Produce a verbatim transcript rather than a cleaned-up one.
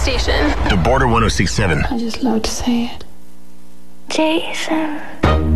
station. The Border one oh six point seven. I just love to say it. Jason.